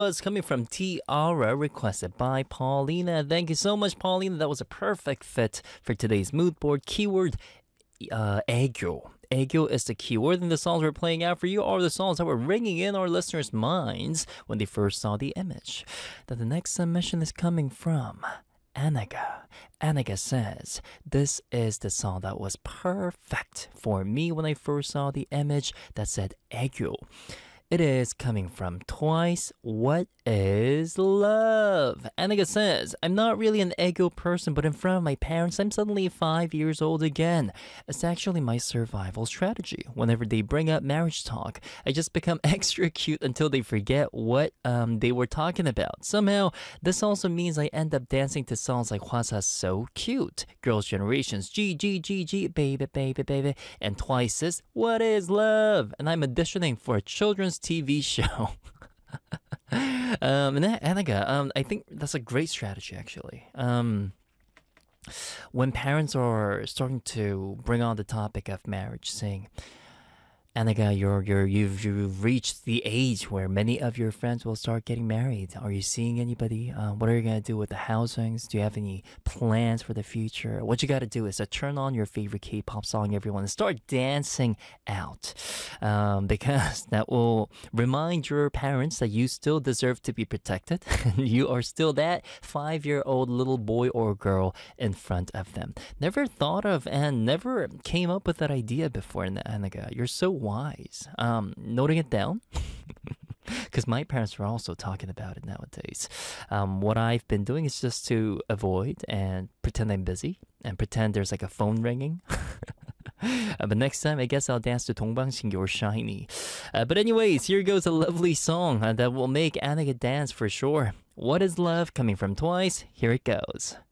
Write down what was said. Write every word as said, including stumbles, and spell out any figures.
Was coming from Tiara, requested by Paulina. Thank you so much, Paulina. That was a perfect fit for today's mood board. Keyword uh, 애교. 애교 is the keyword, and the songs we're playing out for you are the songs that were ringing in our listeners' minds when they first saw the image. Now, the next submission is coming from Anaga. Anaga says, this is the song that was perfect for me when I first saw the image that said 애교. It is coming from Twice. What is love? Anaga says, I'm not really an ego person, but in front of my parents, I'm suddenly five years old again. It's actually my survival strategy. Whenever they bring up marriage talk, I just become extra cute until they forget what um, they were talking about. Somehow, this also means I end up dancing to songs like Hwasa's So Cute, Girls' Generation's G, G, G, G, baby, baby, baby, and Twice's What is Love? And I'm auditioning for a children's T V show. um, and that, Anaga, um, I think that's a great strategy, actually. Um, when parents are starting to bring on the topic of marriage, saying, Anaga, you're, you're, you've, you've reached the age where many of your friends will start getting married. Are you seeing anybody? Uh, what are you going to do with the housings? Do you have any plans for the future? What you got to do is to turn on your favorite K-pop song, everyone, and start dancing out. Um, because that will remind your parents that you still deserve to be protected. You are still that five-year-old little boy or girl in front of them. Never thought of and never came up with that idea before, Anaga. You're so wise. Um, noting it down. Because my parents are also talking about it nowadays. Um, what I've been doing is just to avoid and pretend I'm busy and pretend there's like a phone ringing. uh, but next time, I guess I'll dance to 동방신기 or Shiny. Uh, but anyways, here goes a lovely song uh, that will make Anaga dance for sure. What is Love? Coming from Twice. Here it goes.